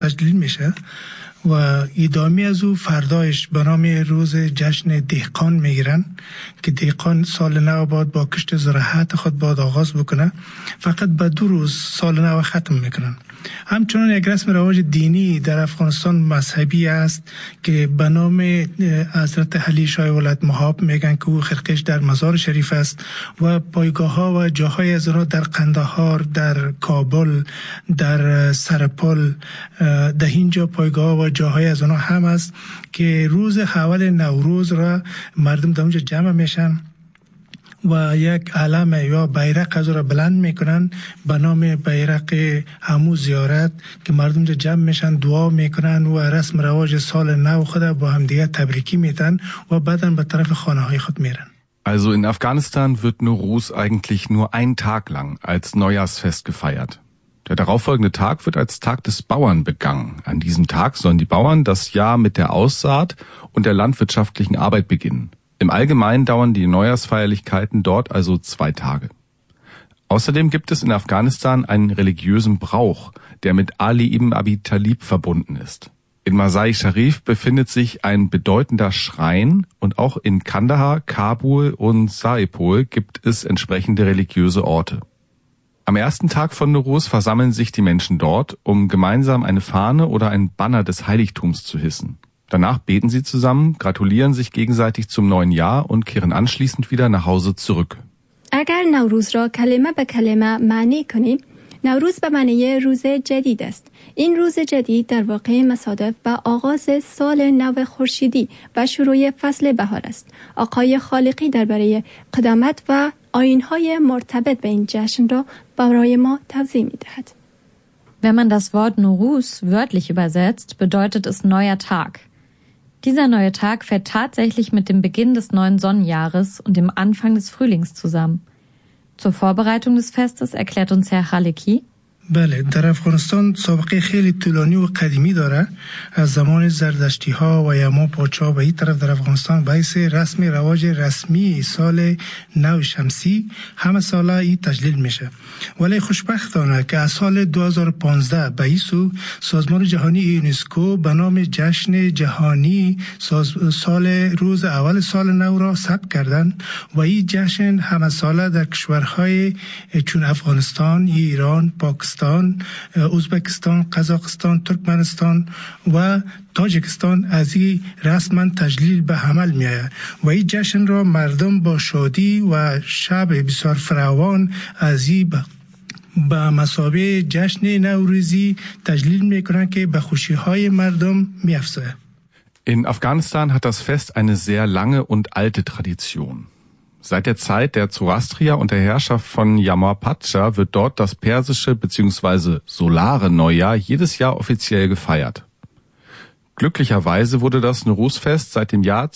تجلیل میشه و ادامه از او فردایش به نام روز جشن دهقان میگیرن که دهقان سال نو بعد با کشت زراعت خود باید آغاز بکنه. فقط به 2 روز سال نو ختم میکنن. همچنان یک رسم رواج دینی در افغانستان مذهبی است که به نام حضرت علی شاه ولایت مهاب میگن که او خرقش در مزار شریف است و پایگاه ها و جاهای از آنها در قندهار، در کابل، در سرپل، در اینجا پایگاه و جاهای از آنها هم است که روز اول نوروز را مردم در اونجا جمع میشن و یک علم یا بیرق از را بلند میکنن به نام بیرق همو زیارت که مردم جمع میشن، دعا میکنن و رسم رواج سال نو خود با هم دیگه تبریکی میتن و بعداً به طرف خانه های خود میرن. Also in Afghanistan wird Nowruz eigentlich nur einen Tag lang als Neujahrsfest gefeiert. Der darauffolgende Tag wird als Tag des Bauern begangen. An diesem Tag sollen die Bauern das Jahr mit der Aussaat und der landwirtschaftlichen Arbeit beginnen. Im Allgemeinen dauern die Neujahrsfeierlichkeiten dort also 2 Tage. Außerdem gibt es in Afghanistan einen religiösen Brauch, der mit Ali ibn Abi Talib verbunden ist. In Masai Sharif befindet sich ein bedeutender Schrein und auch in Kandahar, Kabul und Saipol gibt es entsprechende religiöse Orte. Am ersten Tag von Nowruz versammeln sich die Menschen dort, um gemeinsam eine Fahne oder ein Banner des Heiligtums zu hissen. Danach beten sie zusammen, gratulieren sich gegenseitig zum neuen Jahr und kehren anschließend wieder nach Hause zurück. اگر نوروز را کلمه به کلمه معنی کنیم، نوروز به معنی روز جدید است. این روز جدید در واقع مصادف با آغاز سال نو خورشیدی و شروع فصل بهار است. آقای خالقی درباره قدامت و آیین‌های مرتبط به این جشن را برای ما توضیح می‌دهد. Wenn man das Wort Nowruz wörtlich übersetzt, bedeutet es neuer Tag. Dieser neue Tag fällt tatsächlich mit dem Beginn des neuen Sonnenjahres und dem Anfang des Frühlings zusammen. Zur Vorbereitung des Festes erklärt uns Herr Khaleki. بله، در افغانستان سابقه خیلی طولانی و قدیمی داره. از زمان زردشتی ها و یما پاچا به این طرف در افغانستان باعث رسم رواج رسمی سال نو شمسی همه ساله این تجلیل میشه. ولی خوشبختانه که از سال 2015 به این سو سازمان جهانی یونسکو به نام جشن جهانی سال روز اول سال نو را ثبت کردن و این جشن همه ساله در کشورهای چون افغانستان، ایران، پاکستان، ازبکستان، قزاقستان، ترکمنستان و تاجیکستان از این رسما تجلیل به عمل می آید و این جشن را مردم با شادی و شب بسیار فراوان از این به مثابه جشن نوروزی تجلیل می کنند که به خوشی های مردم می افزاید. In Afghanistan hat das Fest eine sehr lange und alte Tradition. Seit der Zeit der Zoroastrier und der Herrschaft von Yama Pacha wird dort das persische bzw. solare Neujahr jedes Jahr offiziell gefeiert. Glücklicherweise wurde das Nowruz-Fest seit dem Jahr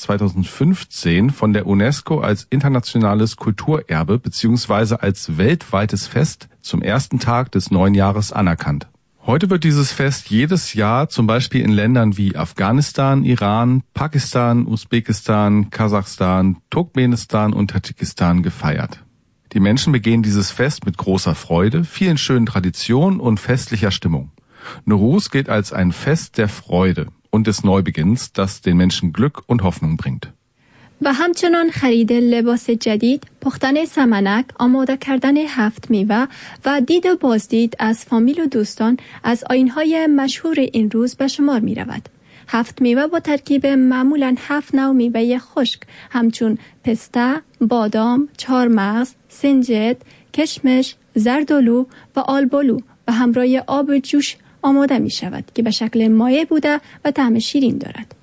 2015 von der UNESCO als internationales Kulturerbe bzw. als weltweites Fest zum ersten Tag des neuen Jahres anerkannt. Heute wird dieses Fest jedes Jahr zum Beispiel in Ländern wie Afghanistan, Iran, Pakistan, Usbekistan, Kasachstan, Turkmenistan und Tadschikistan gefeiert. Die Menschen begehen dieses Fest mit großer Freude, vielen schönen Traditionen und festlicher Stimmung. Nowruz gilt als ein Fest der Freude und des Neubeginns, das den Menschen Glück und Hoffnung bringt. و همچنان خرید لباس جدید، پختن سمنک، آماده کردن 7 میوه و دید و بازدید از فامیل و دوستان از آیین‌های مشهور این روز به شمار می رود. 7 میوه با ترکیب معمولاً 7 نوع میوه خشک همچون پسته، بادام، چهارمغز، سنجد، کشمش، زردالو و آلبالو و همراه آب جوش آماده می شود که به شکل مایع بوده و طعم شیرین دارد.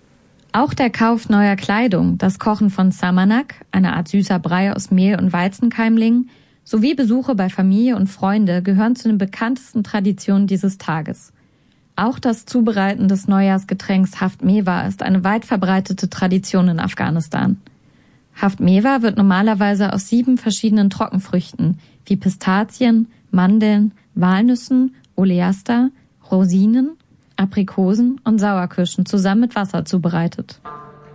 Auch der Kauf neuer Kleidung, das Kochen von Samanak, eine Art süßer Brei aus Mehl und Weizenkeimlingen, sowie Besuche bei Familie und Freunde gehören zu den bekanntesten Traditionen dieses Tages. Auch das Zubereiten des Neujahrsgetränks Haft Mewa ist eine weit verbreitete Tradition in Afghanistan. Haft Mewa wird normalerweise aus 7 verschiedenen Trockenfrüchten wie Pistazien, Mandeln, Walnüssen, Oleaster, Rosinen, Aprikosen und Sauerkirschen zusammen mit Wasser zubereitet.